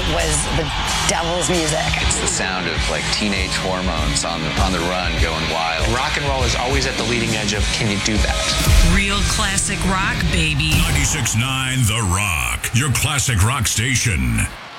was the devil's music. It's the sound of like teenage hormones on the run going wild. Rock and roll is always at the leading edge of, can you do that? Real classic rock, baby. 96.9 The Rock, your classic rock station.